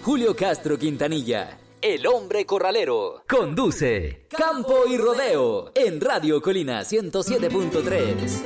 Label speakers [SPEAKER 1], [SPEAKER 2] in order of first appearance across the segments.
[SPEAKER 1] Julio Castro Quintanilla, el hombre corralero, conduce Campo y Rodeo en Radio Colina 107.3.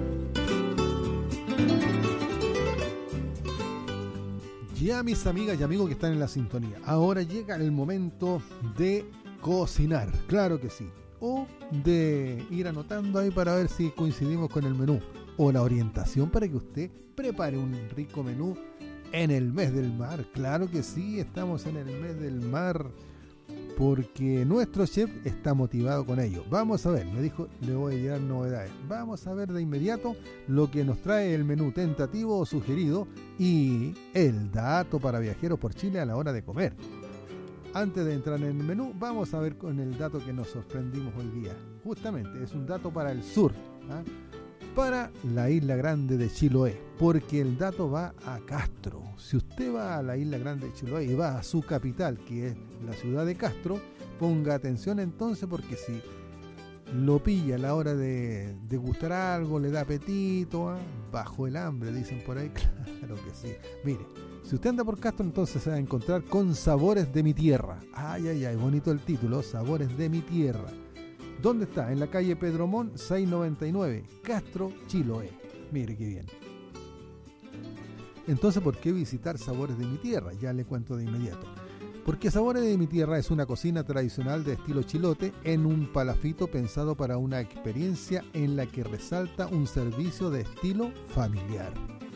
[SPEAKER 2] Ya, mis amigas y amigos que están en la sintonía, ahora llega el momento de cocinar, claro que sí, o de ir anotando ahí para ver si coincidimos con el menú, o la orientación para que usted prepare un rico menú en el mes del mar. Claro que sí, estamos en el mes del mar porque nuestro chef está motivado con ello. Vamos a ver, me dijo, le voy a llevar novedades. Vamos a ver de inmediato lo que nos trae el menú tentativo o sugerido y el dato para viajeros por Chile a la hora de comer. Antes de entrar en el menú, vamos a ver con el dato que nos sorprendimos hoy día. Justamente, es un dato para el sur, ¿ah? Para la Isla Grande de Chiloé, porque el dato va a Castro. Si usted va a la Isla Grande de Chiloé y va a su capital, que es la ciudad de Castro, ponga atención entonces, porque si lo pilla a la hora de degustar algo, le da apetito, ¿eh? Bajo el hambre, dicen por ahí, claro que sí. Mire, si usted anda por Castro, entonces se va a encontrar con Sabores de mi Tierra. Ay, ay, ay, bonito el título, Sabores de mi Tierra. ¿Dónde está? En la calle Pedro Montt 699, Castro, Chiloé. Mire qué bien. Entonces, ¿por qué visitar Sabores de mi Tierra? Ya le cuento de inmediato. Porque Sabores de mi Tierra es una cocina tradicional de estilo chilote en un palafito pensado para una experiencia en la que resalta un servicio de estilo familiar.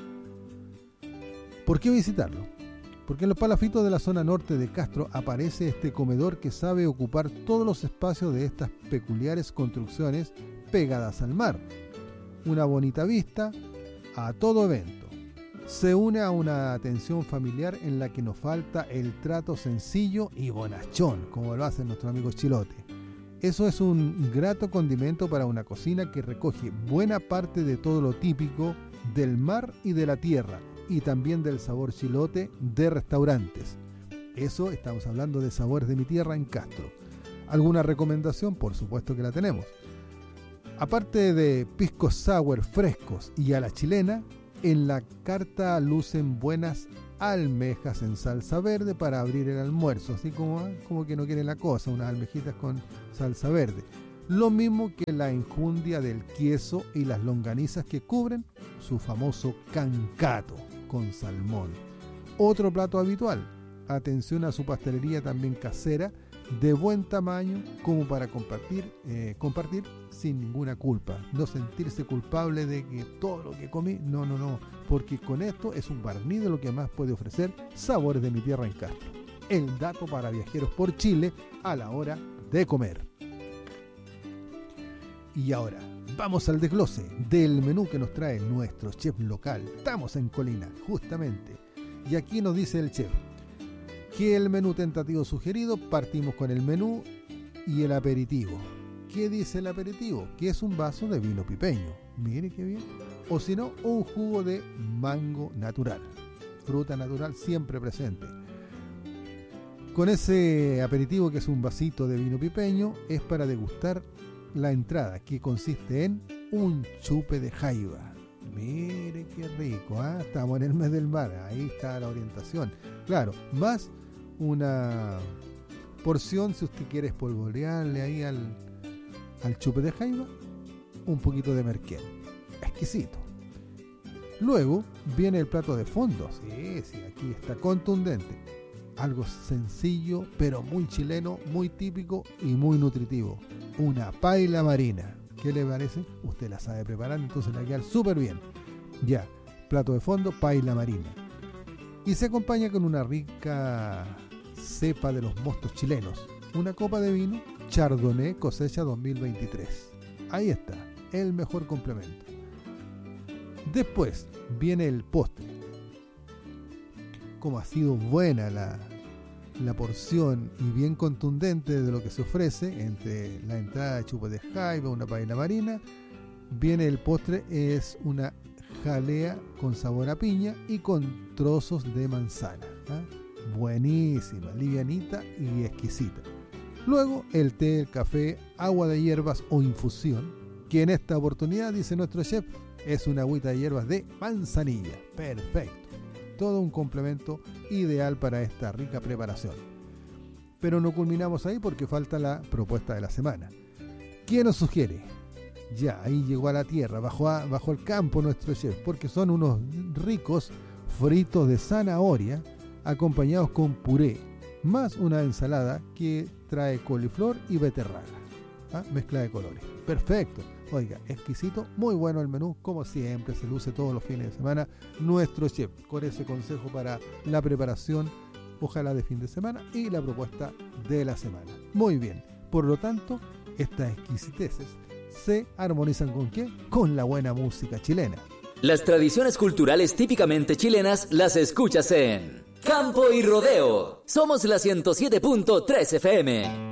[SPEAKER 2] ¿Por qué visitarlo? Porque en los palafitos de la zona norte de Castro aparece este comedor que sabe ocupar todos los espacios de estas peculiares construcciones pegadas al mar. Una bonita vista a todo evento. Se une a una atención familiar en la que nos falta el trato sencillo y bonachón, como lo hacen nuestros amigos chilote. Eso es un grato condimento para una cocina que recoge buena parte de todo lo típico del mar y de la tierra, y también del sabor chilote de restaurantes. Eso, estamos hablando de Sabores de mi Tierra en Castro. ¿Alguna recomendación? Por supuesto que la tenemos. Aparte de piscos sour frescos y a la chilena, en la carta lucen buenas almejas en salsa verde para abrir el almuerzo, así como que no quiere la cosa, unas almejitas con salsa verde. Lo mismo que la enjundia del queso y las longanizas que cubren su famoso cancato con salmón. Otro plato habitual, atención a su pastelería también casera, de buen tamaño como para compartir sin ninguna culpa. No sentirse culpable de que todo lo que comí, no, porque con esto es un barniz de lo que más puede ofrecer Sabores de mi Tierra en Castro. El dato para viajeros por Chile a la hora de comer. Y ahora, vamos al desglose del menú que nos trae nuestro chef local. Estamos en Colina, justamente. Y aquí nos dice el chef que el menú tentativo sugerido, partimos con el menú y el aperitivo. ¿Qué dice el aperitivo? Que es un vaso de vino pipeño. Mire qué bien. O si no, un jugo de mango natural. Fruta natural siempre presente. Con ese aperitivo, que es un vasito de vino pipeño, es para degustar la entrada, que consiste en un chupe de jaiba. Mire qué rico, ¿eh? Estamos en el mes del mar, ahí está la orientación. Claro, más una porción, si usted quiere espolvorearle ahí al chupe de jaiba, un poquito de merquén. Exquisito. Luego viene el plato de fondo. Sí, aquí está contundente. Algo sencillo, pero muy chileno, muy típico y muy nutritivo. Una paella marina. ¿Qué le parece? Usted la sabe preparar, entonces la queda súper bien. Ya, plato de fondo, paella marina. Y se acompaña con una rica cepa de los mostos chilenos. Una copa de vino Chardonnay cosecha 2023. Ahí está, el mejor complemento. Después viene el postre. Como ha sido buena la porción y bien contundente de lo que se ofrece entre la entrada de chupe de jaiba, una paella marina, viene el postre, es una jalea con sabor a piña y con trozos de manzana. Buenísima, livianita y exquisita. Luego el té, el café, agua de hierbas o infusión, que en esta oportunidad, dice nuestro chef, es una agüita de hierbas de manzanilla. Perfecto. todo un complemento ideal para esta rica preparación. Pero no culminamos ahí porque falta la propuesta de la semana. ¿Quién nos sugiere? Ya, ahí llegó a la tierra, bajo el campo nuestro chef, porque son unos ricos fritos de zanahoria acompañados con puré, más una ensalada que trae coliflor y beterraga. Mezcla de colores. Perfecto. Oiga, exquisito, muy bueno el menú, como siempre, se luce todos los fines de semana nuestro chef, con ese consejo para la preparación, ojalá de fin de semana, y la propuesta de la semana. Muy bien, por lo tanto, estas exquisiteces se armonizan ¿con qué? Con la buena música chilena.
[SPEAKER 1] Las tradiciones culturales típicamente chilenas las escuchas en Campo y Rodeo. Somos la 107.3 FM.